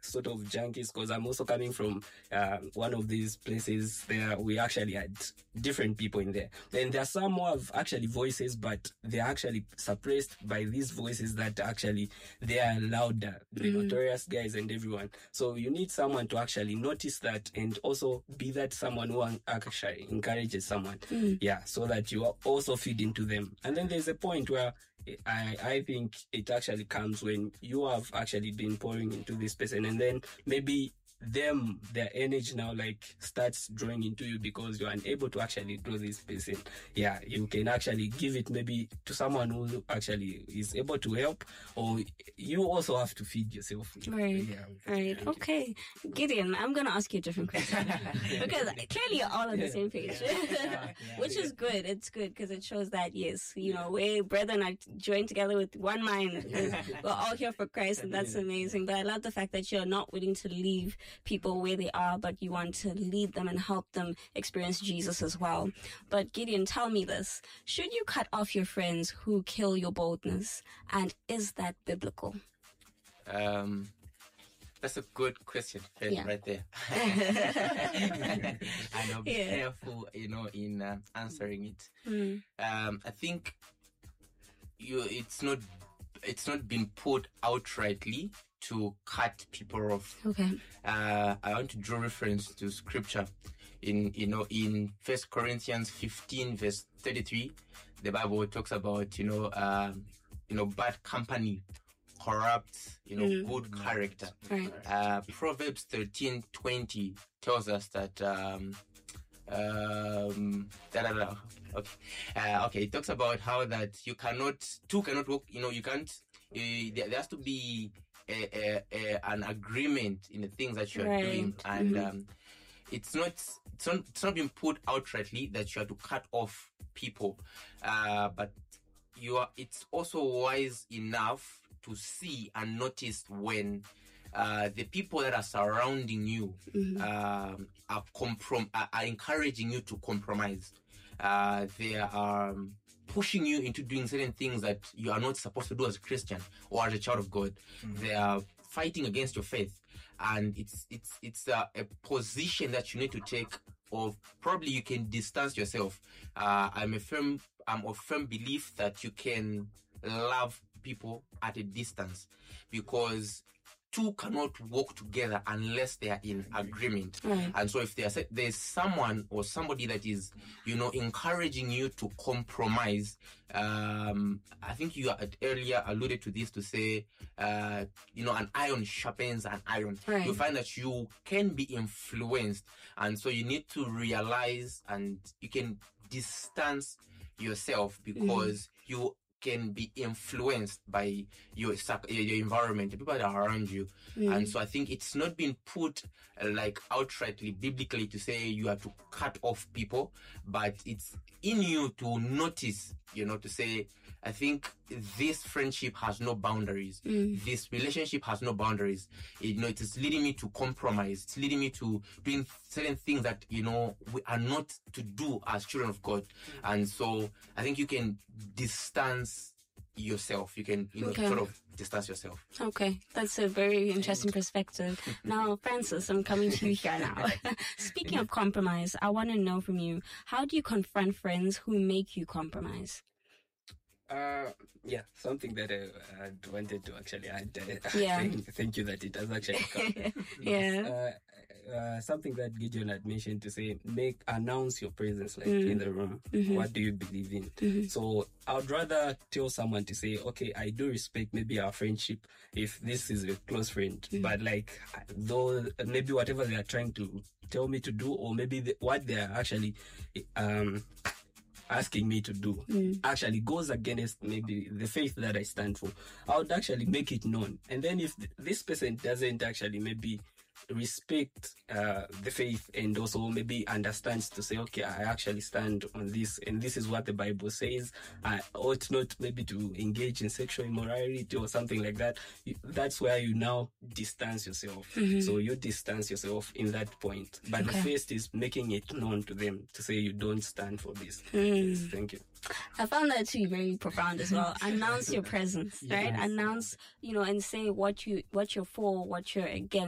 sort of junkies, because I'm also coming from one of these places there. We actually had different people in there. And there are some who have actually voices, but they're actually suppressed by these voices that actually they are louder, the notorious guys and everyone. So you need someone to actually notice that and also be that someone who actually encourages someone. Yeah, so that you also feed into them. And then there's a point where I think it actually comes when you have actually been pouring into this person, and then maybe their energy now like starts drawing into you because you're unable to actually grow this person. Yeah, you can actually give it maybe to someone who actually is able to help, or you also have to feed yourself. Right. Yeah, right. Okay. Gideon, I'm going to ask you a different question because clearly you're all on the same page, which is good. It's good because it shows that, yes, you know, we brethren are joined together with one mind. We're all here for Christ, and that's amazing. But I love the fact that you're not willing to leave people where they are, but you want to lead them and help them experience Jesus as well. But Gideon, tell me this. Should you cut off your friends who kill your boldness? And is that biblical? That's a good question right there. And I'll be careful, in answering it. I think it's not been put outrightly to cut people off. Okay. I want to draw reference to scripture in 1 Corinthians 15 verse 33. The Bible talks about bad company corrupts good character. Right. Proverbs 13:20 tells us that it talks about how that two cannot work. You can't. There has to be an agreement in the things that you are doing, and it's not being put outrightly that you have to cut off people, but it's also wise enough to see and notice when the people that are surrounding you are encouraging you to compromise. They are pushing you into doing certain things that you are not supposed to do as a Christian or as a child of God. They are fighting against your faith, and it's a position that you need to take. Of probably you can distance yourself. I'm of firm belief that you can love people at a distance, because two cannot work together unless they are in agreement. And so if there's someone or somebody that is, encouraging you to compromise, I think you had earlier alluded to this to say, an iron sharpens an iron. You find that you can be influenced, and so you need to realize and you can distance yourself because you can be influenced by your environment, the people that are around you. And so I think it's not been put outrightly biblically to say you have to cut off people, but it's in you to notice, to say, I think this friendship has no boundaries. This relationship has no boundaries. It is leading me to compromise. It's leading me to doing certain things that, we are not to do as children of God. And so I think you can distance yourself. You can, sort of distance yourself. Okay. That's a very interesting perspective. Now, Francis, I'm coming to you here now. Speaking of compromise, I want to know from you, how do you confront friends who make you compromise? Something that I wanted to actually add. Thank you that it has actually come. Something that Gideon had mentioned to say, announce your presence in the room. What do you believe in? So I would rather tell someone to say, okay, I do respect maybe our friendship if this is a close friend, but though maybe whatever they are trying to tell me to do, or maybe what they are actually asking me to do actually goes against maybe the faith that I stand for, I would actually make it known. And then if this person doesn't actually maybe respect the faith and also maybe understands to say, okay, I actually stand on this and this is what the Bible says, I ought not maybe to engage in sexual immorality or something like that, that's where you now distance yourself. So you distance yourself in that point, but the first is making it known to them to say you don't stand for this. Thank you. I found that to be very profound as well. Announce your presence, right? Announce, and say what you're for, what you're against.